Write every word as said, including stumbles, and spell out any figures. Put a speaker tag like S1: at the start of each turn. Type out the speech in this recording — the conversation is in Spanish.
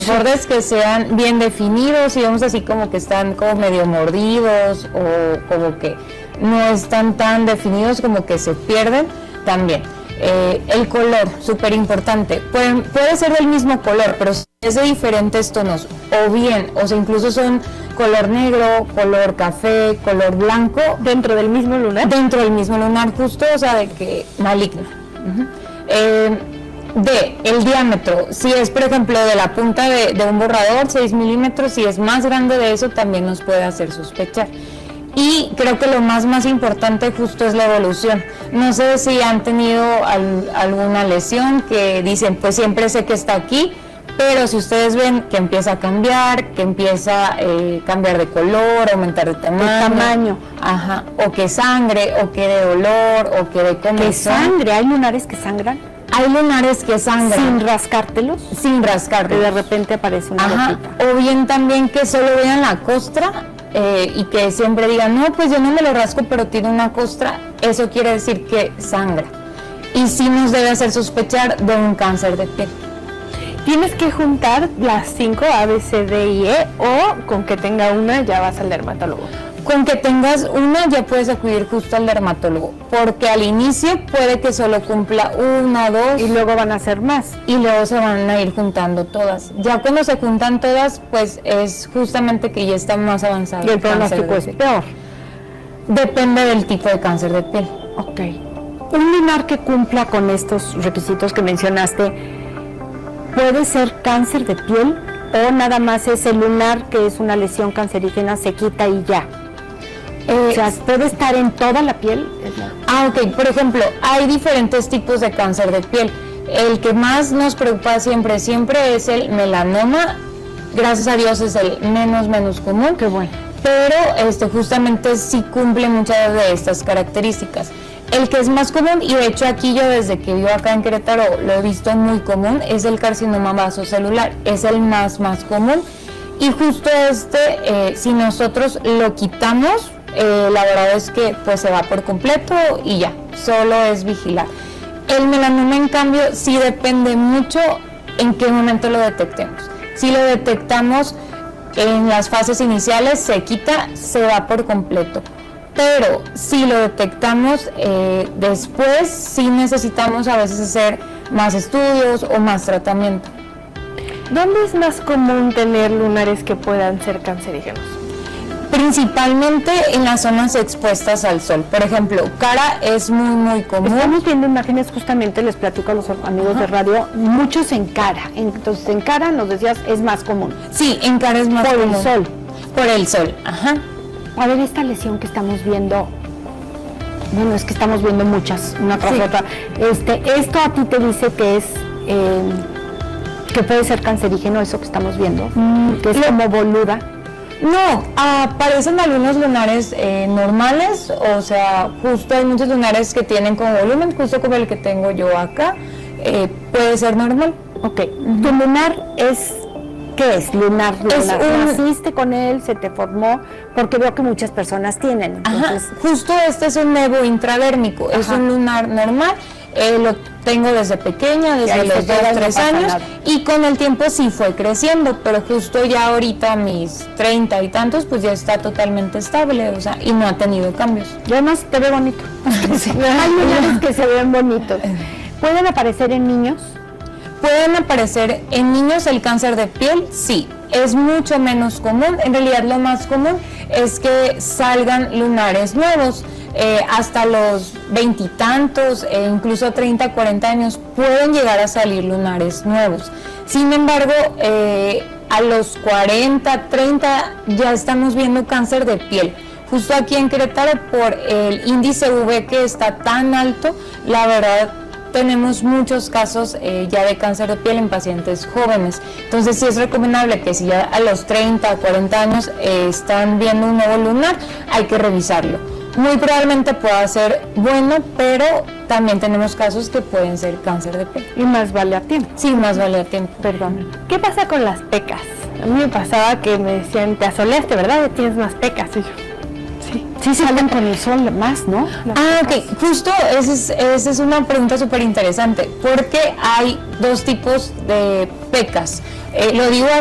S1: bordes que sean bien definidos, y vemos así como que están como medio mordidos o como que no están tan definidos, como que se pierden también. Eh, el color, súper importante, puede, puede ser del mismo color, pero si es de diferentes tonos, o bien, o sea, incluso son color negro, color café, color blanco.
S2: ¿Dentro del mismo lunar?
S1: Dentro del mismo lunar, justo, o sea, de que maligno. Uh-huh. eh, de el diámetro, si es por ejemplo de la punta de, de un borrador, seis milímetros, si es más grande de eso también nos puede hacer sospechar. Y creo que lo más más importante justo es la evolución. No sé si han tenido al, alguna lesión que dicen, pues siempre sé que está aquí, pero si ustedes ven que empieza a cambiar, que empieza a eh, cambiar de color, aumentar de tamaño,
S2: de tamaño.
S1: Ajá, o que sangre, o que de dolor, o que de comezón.
S2: ¿Que sangre? ¿Hay lunares que sangran?
S1: Hay lunares que sangran.
S2: ¿Sin rascártelos?
S1: Sin rascártelos.
S2: Y de repente aparece una
S1: Ajá,
S2: gotita.
S1: o bien también que solo vean la costra eh, y que siempre digan, no, pues yo no me lo rasco, pero tiene una costra. Eso quiere decir que sangra. Y sí nos debe hacer sospechar de un cáncer de piel.
S2: Tienes que juntar las cinco A, B, C, D y E, o con que tenga una ya vas al dermatólogo.
S1: Con que tengas una ya puedes acudir justo al dermatólogo, porque al inicio puede que solo cumpla una, dos,
S2: y luego van a ser más,
S1: y luego se van a ir juntando todas. Ya cuando se juntan todas, pues es justamente que ya está más avanzado.
S2: Y el pronóstico es peor.
S1: Depende del tipo de cáncer de piel.
S2: Ok. Un lunar que cumpla con estos requisitos que mencionaste, ¿puede ser cáncer de piel o nada más es el lunar que es una lesión cancerígena, se quita y ya? Eh, o sea, ¿puede estar en toda la piel?
S1: Ah, ok. Por ejemplo, hay diferentes tipos de cáncer de piel. El que más nos preocupa siempre, siempre es el melanoma. Gracias a Dios es el menos, menos común.
S2: Qué bueno.
S1: Pero este, justamente sí cumple muchas de estas características. El que es más común, y de hecho aquí yo desde que vivo acá en Querétaro lo he visto muy común, es el carcinoma vasocelular. Es el más, más común. Y justo este, eh, si nosotros lo quitamos, Eh, la verdad es que pues se va por completo y ya, solo es vigilar. El melanoma en cambio sí depende mucho en qué momento lo detectemos. Si lo detectamos en las fases iniciales, se quita, se va por completo. Pero si lo detectamos eh, después, sí necesitamos a veces hacer más estudios o más tratamiento.
S2: ¿Dónde es más común tener lunares que puedan ser cancerígenos?
S1: Principalmente en las zonas expuestas al sol. Por ejemplo, cara es muy, muy común.
S2: Estamos viendo imágenes, justamente les platico a los amigos Ajá. de radio, muchos en cara. Entonces, en cara, nos decías, es más común.
S1: Sí, en cara es más
S2: Por
S1: común.
S2: Por el sol.
S1: Por el sol, ajá.
S2: A ver, esta lesión que estamos viendo, bueno, es que estamos viendo muchas, una tras sí. otra. Este, esto a ti te dice que es, eh, que puede ser cancerígeno, eso que estamos viendo, mm, que es lo, como boluda.
S1: No, aparecen algunos lunares eh, normales, o sea, justo hay muchos lunares que tienen como volumen, justo como el que tengo yo acá, eh, puede ser normal.
S2: Ok, uh-huh. ¿Tu lunar es, qué es? Lunar, lunar.
S1: Es un...
S2: ¿Naciste con él, se te formó? Porque veo que muchas personas tienen. Entonces...
S1: Ajá, justo este es un nevo intradérmico, Ajá. es un lunar normal. Eh, lo tengo desde pequeña, desde los dos, tres años, nada. Y con el tiempo sí fue creciendo, pero justo ya ahorita a mis treinta y tantos, pues ya está totalmente estable, o sea, y no ha tenido cambios.
S2: Y además te ve bonito. Sí. Hay lunares que se ven bonitos. ¿Pueden aparecer en niños?
S1: Pueden aparecer en niños el cáncer de piel, sí. Es mucho menos común, en realidad lo más común es que salgan lunares nuevos. Eh, hasta los veintitantos, e incluso treinta, cuarenta años pueden llegar a salir lunares nuevos. Sin embargo, eh, a los cuarenta, treinta ya estamos viendo cáncer de piel. Justo aquí en Querétaro, por el índice U V que está tan alto, la verdad tenemos muchos casos eh, ya de cáncer de piel en pacientes jóvenes. Entonces sí es recomendable que si ya a los treinta, cuarenta años eh, están viendo un nuevo lunar, hay que revisarlo. Muy probablemente pueda ser bueno, pero también tenemos casos que pueden ser cáncer de piel.
S2: Y más vale a tiempo.
S1: Sí, más vale a tiempo.
S2: Perdón. ¿Qué pasa con las pecas? A mí me pasaba que me decían, te asoleaste, ¿verdad? Tienes más pecas. Y yo, Sí, sí salen con el sol más, ¿no? Las
S1: ah,
S2: pecas.
S1: ok, justo esa es, esa es una pregunta súper interesante, porque hay dos tipos de pecas. Eh, lo digo